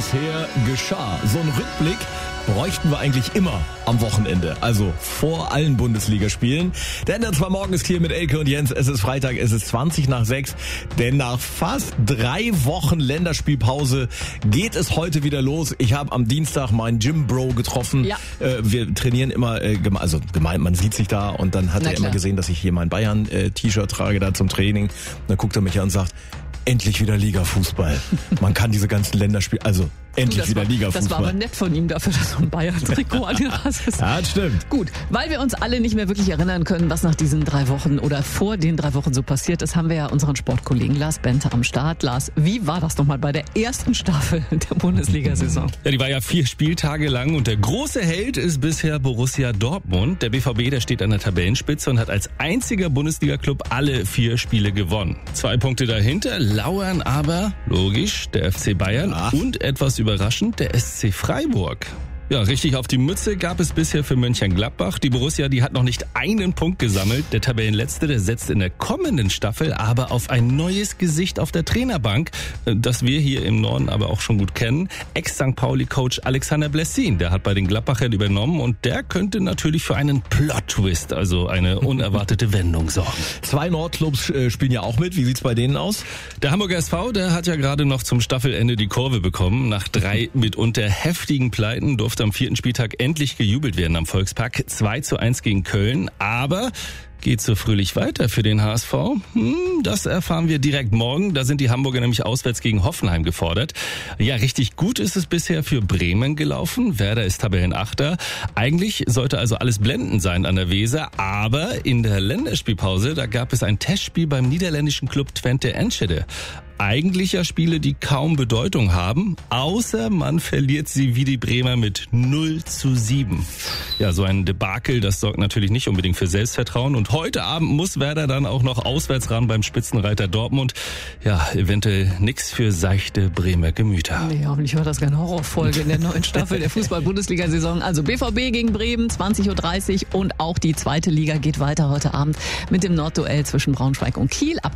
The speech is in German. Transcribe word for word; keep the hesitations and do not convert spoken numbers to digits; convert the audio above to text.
bisher geschah. So ein Rückblick bräuchten wir eigentlich immer am Wochenende, also vor allen Bundesligaspielen. Denn der zwei morgen ist hier mit Elke und Jens. Es ist Freitag, es ist zwanzig nach sechs. Denn nach fast drei Wochen Länderspielpause geht es heute wieder los. Ich habe am Dienstag meinen Gym-Bro getroffen. Ja. Äh, wir trainieren immer, äh, geme- also gemein, man sieht sich da und dann hat Na er immer klar. gesehen, dass ich hier mein Bayern-T-Shirt trage da zum Training. Und dann guckt er mich an und sagt, endlich wieder Liga-Fußball. Man kann diese ganzen Länderspiele, also endlich das wieder war, Liga-Fußball. Das war aber nett von ihm dafür, dass so ein Bayern-Trikot angepasst ist. Ja, das stimmt. Gut, weil wir uns alle nicht mehr wirklich erinnern können, was nach diesen drei Wochen oder vor den drei Wochen so passiert ist, haben wir ja unseren Sportkollegen Lars Bente am Start. Lars, wie war das nochmal bei der ersten Staffel der Bundesliga-Saison? Ja, die war ja vier Spieltage lang und der große Held ist bisher Borussia Dortmund. Der B V B, der steht an der Tabellenspitze und hat als einziger Bundesliga-Club alle vier Spiele gewonnen. Zwei Punkte dahinter lauern aber, logisch, der F C Bayern Ach. und etwas überraschend, der S C Freiburg. Ja, richtig auf die Mütze gab es bisher für Mönchengladbach. Die Borussia, die hat noch nicht einen Punkt gesammelt. Der Tabellenletzte, der setzt in der kommenden Staffel aber auf ein neues Gesicht auf der Trainerbank, das wir hier im Norden aber auch schon gut kennen. Ex-Sankt Pauli-Coach Alexander Blessin, der hat bei den Gladbachern übernommen und der könnte natürlich für einen Plot-Twist, also eine unerwartete Wendung sorgen. Zwei Nordclubs äh, spielen ja auch mit. Wie sieht's bei denen aus? Der Hamburger S V, der hat ja gerade noch zum Staffelende die Kurve bekommen. Nach drei mitunter heftigen Pleiten durfte am vierten Spieltag endlich gejubelt werden am Volkspark. zwei zu eins gegen Köln. Aber geht so fröhlich weiter für den H S V? Hm, das erfahren wir direkt morgen. Da sind die Hamburger nämlich auswärts gegen Hoffenheim gefordert. Ja, richtig gut ist es bisher für Bremen gelaufen. Werder ist Tabellenachter. Eigentlich sollte also alles blendend sein an der Weser. Aber in der Länderspielpause, da gab es ein Testspiel beim niederländischen Club Twente Enschede. Eigentlich ja Spiele, die kaum Bedeutung haben, außer man verliert sie wie die Bremer mit null zu sieben. Ja, so ein Debakel, das sorgt natürlich nicht unbedingt für Selbstvertrauen. Und heute Abend muss Werder dann auch noch auswärts ran beim Spitzenreiter Dortmund. Ja, eventuell nix für seichte Bremer Gemüter. Nee, hoffentlich hört das keine Horrorfolge in der neuen Staffel der Fußball-Bundesliga-Saison. Also B V B gegen Bremen, zwanzig Uhr dreißig und auch die zweite Liga geht weiter heute Abend mit dem Nordduell zwischen Braunschweig und Kiel. Ab